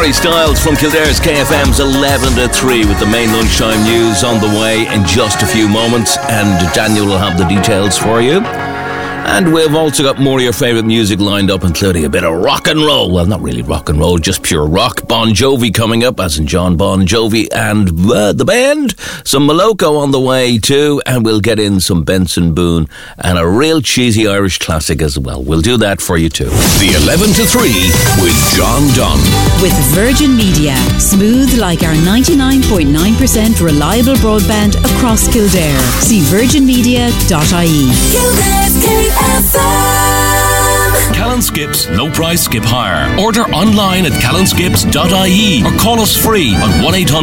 Harry Styles from Kildare's KFM's 11 to 3 with the main lunchtime news on the way in just a few moments, and Daniel will have the details for you. And we've also got more of your favourite music lined up, including a bit of rock and roll. Well, not really rock and roll, just pure rock. Bon Jovi coming up, as in John Bon Jovi and the band. Some Moloko on the way too, and we'll get in some Benson Boone and a real cheesy Irish classic as well. We'll do that for you too. The 11 to 3 with John Dunn. With Virgin Media. Smooth like our 99.9% reliable broadband across Kildare. See virginmedia.ie. Kildare's KFM. Callan Skips No Price Skip Hire. Order online at callanskips.ie or call us free on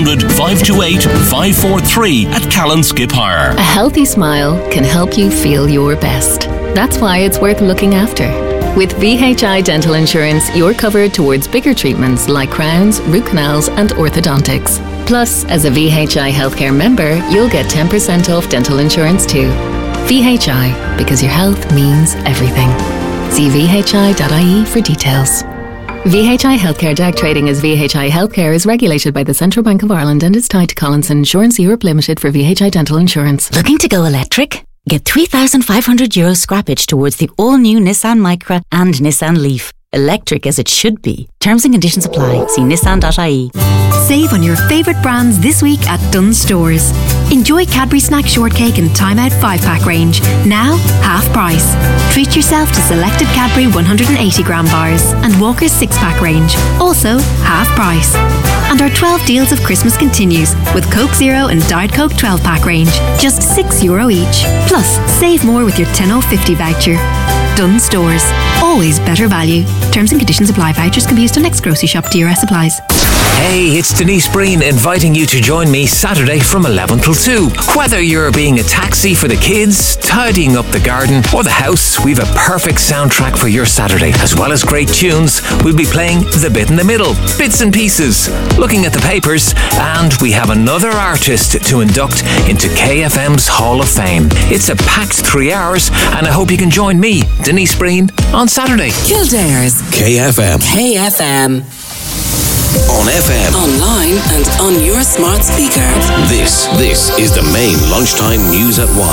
1-800-528-543 at Callan Skip Hire. A healthy smile can help you feel your best. That's why it's worth looking after. With VHI Dental Insurance, you're covered towards bigger treatments like crowns, root canals and orthodontics. Plus, as a VHI healthcare member, you'll get 10% off dental insurance too. VHI, because your health means everything. See vhi.ie for details. VHI Healthcare DAG trading as VHI Healthcare is regulated by the Central Bank of Ireland and is tied to Collinson Insurance Europe Limited for VHI Dental Insurance. Looking to go electric? Get €3,500 scrappage towards the all-new Nissan Micra and Nissan Leaf. Electric as it should be. Terms and conditions apply. See nissan.ie. Save on your favourite brands this week at Dunnes Stores. Enjoy Cadbury Snack Shortcake and Time Out 5-pack range. Now, half price. Treat yourself to selected Cadbury 180-gram bars and Walker's 6-pack range. Also, half price. And our 12 deals of Christmas continues with Coke Zero and Diet Coke 12-pack range. Just €6 each. Plus, save more with your 10.50 voucher. Dunnes Stores. Always better value. Terms and conditions apply. Vouchers can be used on next grocery shop. DRS applies. Hey, it's Denise Breen inviting you to join me Saturday from 11 till 2. Whether you're being a taxi for the kids, tidying up the garden or the house, we've a perfect soundtrack for your Saturday. As well as great tunes, we'll be playing The Bit in the Middle, Bits and Pieces, looking at the papers, and we have another artist to induct into KFM's Hall of Fame. It's a packed 3 hours, and I hope you can join me, Denise Breen, on Saturday. Kildare's KFM. KFM. On FM. Online and on your smart speaker. This is the main lunchtime news at 1.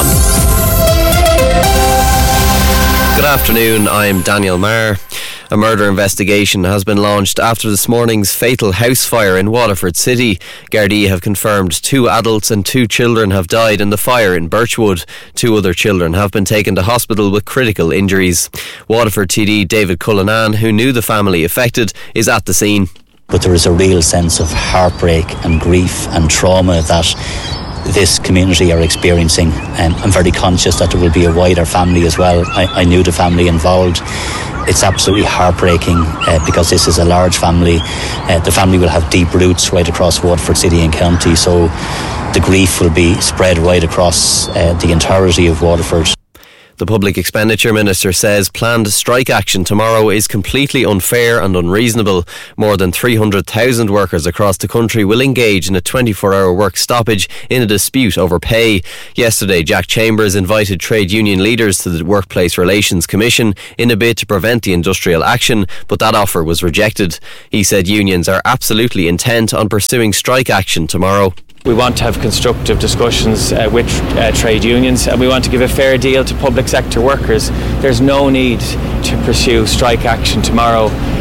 Good afternoon, I'm Daniel Marr. A murder investigation has been launched after this morning's fatal house fire in Waterford City. Gardaí have confirmed 2 adults and 2 children have died in the fire in Birchwood. 2 other children have been taken to hospital with critical injuries. Waterford TD David Cullinan, who knew the family affected, is at the scene. But there is a real sense of heartbreak and grief and trauma that this community are experiencing. I'm very conscious that there will be a wider family as well. I knew the family involved. It's absolutely heartbreaking because this is a large family. The family will have deep roots right across Waterford City and County, so the grief will be spread right across the entirety of Waterford. The Public Expenditure Minister says planned strike action tomorrow is completely unfair and unreasonable. More than 300,000 workers across the country will engage in a 24-hour work stoppage in a dispute over pay. Yesterday, Jack Chambers invited trade union leaders to the Workplace Relations Commission in a bid to prevent the industrial action, but that offer was rejected. He said unions are absolutely intent on pursuing strike action tomorrow. We want to have constructive discussions with trade unions, and we want to give a fair deal to public sector workers. There's no need to pursue strike action tomorrow.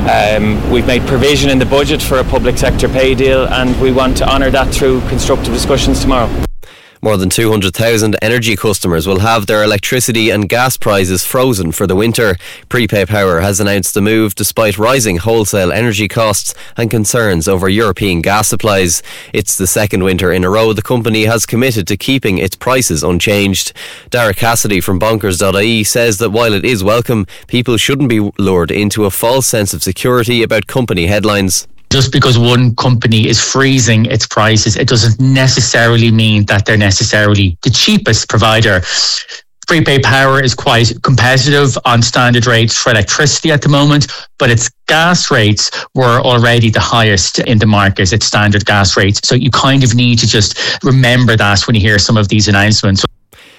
We've made provision in the budget for a public sector pay deal, and we want to honour that through constructive discussions tomorrow. More than 200,000 energy customers will have their electricity and gas prices frozen for the winter. Prepay Power has announced the move despite rising wholesale energy costs and concerns over European gas supplies. It's the second winter in a row the company has committed to keeping its prices unchanged. Derek Cassidy from bonkers.ie says that while it is welcome, people shouldn't be lured into a false sense of security about company headlines. Just because one company is freezing its prices, it doesn't necessarily mean that they're necessarily the cheapest provider. Prepay Power is quite competitive on standard rates for electricity at the moment, but its gas rates were already the highest in the market, its standard gas rates. So you kind of need to just remember that when you hear some of these announcements.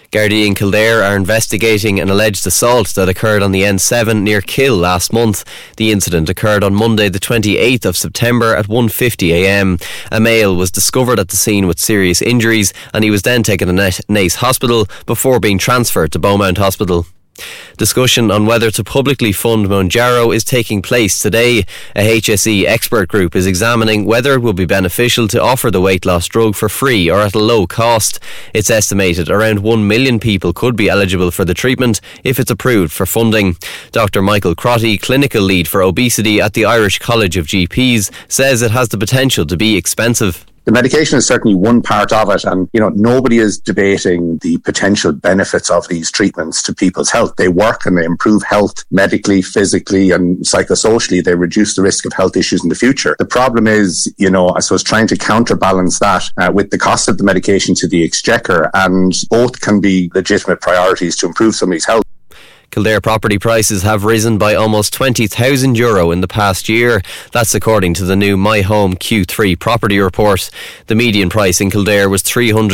Gardaí in Kildare are investigating an alleged assault that occurred on the N7 near Kill last month. The incident occurred on Monday the 28th of September at 1:50am. A male was discovered at the scene with serious injuries and he was then taken to Naas Hospital before being transferred to Beaumont Hospital. Discussion on whether to publicly fund Mounjaro is taking place today. A HSE expert group is examining whether it will be beneficial to offer the weight loss drug for free or at a low cost. It's estimated around 1 million people could be eligible for the treatment if it's approved for funding. Dr. Michael Crotty, clinical lead for obesity at the Irish College of GPs, says it has the potential to be expensive. The medication is certainly one part of it, and nobody is debating the potential benefits of these treatments to people's health. They work and they improve health medically, physically and psychosocially. They reduce the risk of health issues in the future. The problem is, I suppose, trying to counterbalance that with the cost of the medication to the exchequer, and both can be legitimate priorities to improve somebody's health. Kildare property prices have risen by almost €20,000 in the past year. That's according to the new My Home Q3 property report. The median price in Kildare was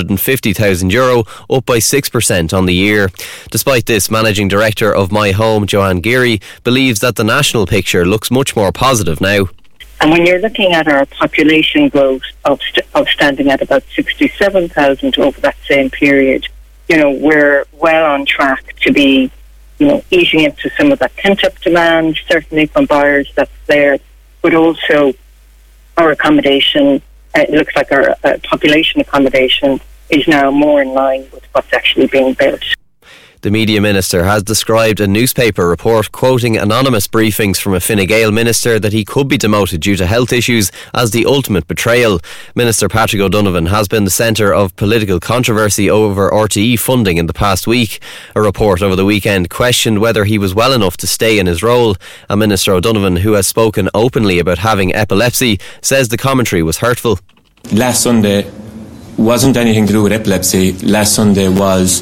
€350,000, up by 6% on the year. Despite this, Managing Director of My Home, Joanne Geary, believes that the national picture looks much more positive now. And when you're looking at our population growth of standing at about 67,000 over that same period, we're well on track to be eating into some of that pent-up demand, certainly from buyers that's there, but also our accommodation, it looks like our population accommodation is now more in line with what's actually being built. The Media Minister has described a newspaper report quoting anonymous briefings from a Fine Gael minister that he could be demoted due to health issues as the ultimate betrayal. Minister Patrick O'Donovan has been the centre of political controversy over RTE funding in the past week. A report over the weekend questioned whether he was well enough to stay in his role. And Minister O'Donovan, who has spoken openly about having epilepsy, says the commentary was hurtful. Last Sunday wasn't anything to do with epilepsy. Last Sunday was,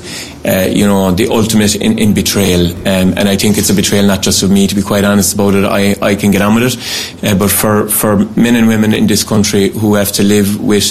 the ultimate in betrayal. And I think it's a betrayal not just of me, to be quite honest about it. I can get on with it. But for men and women in this country who have to live with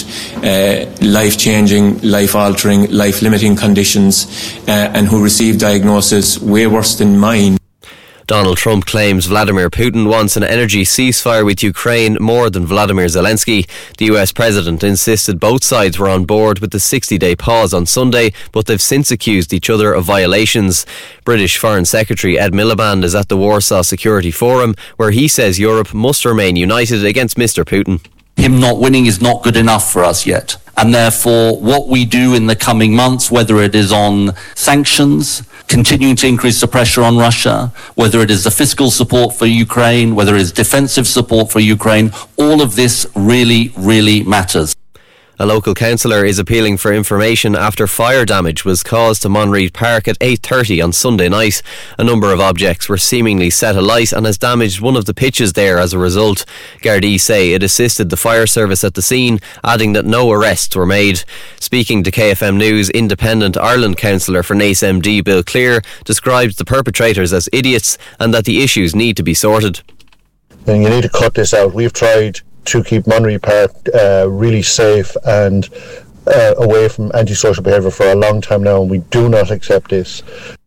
life-changing, life-altering, life-limiting conditions and who receive diagnosis way worse than mine. Donald Trump claims Vladimir Putin wants an energy ceasefire with Ukraine more than Vladimir Zelensky. The US president insisted both sides were on board with the 60-day pause on Sunday, but they've since accused each other of violations. British Foreign Secretary Ed Miliband is at the Warsaw Security Forum, where he says Europe must remain united against Mr. Putin. Him not winning is not good enough for us yet. And therefore, what we do in the coming months, whether it is on sanctions, continuing to increase the pressure on Russia, whether it is the fiscal support for Ukraine, whether it is defensive support for Ukraine, all of this really, really matters. A local councillor is appealing for information after fire damage was caused to Monreid Park at 8:30 on Sunday night. A number of objects were seemingly set alight and has damaged one of the pitches there as a result. Gardaí say it assisted the fire service at the scene, adding that no arrests were made. Speaking to KFM News, Independent Ireland councillor for Naas MD Bill Clear described the perpetrators as idiots and that the issues need to be sorted. And you need to cut this out. We've tried to keep Monreid Park really safe and away from antisocial behaviour for a long time now, and we do not accept this.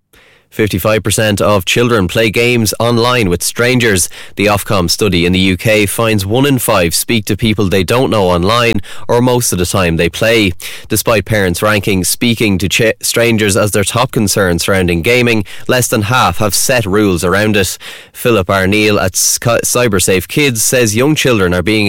55% of children play games online with strangers. The Ofcom study in the UK finds 1 in 5 speak to people they don't know online, or most of the time they play. Despite parents ranking speaking to strangers as their top concern surrounding gaming, less than half have set rules around it. Philip Arneal at CyberSafe Kids says young children are being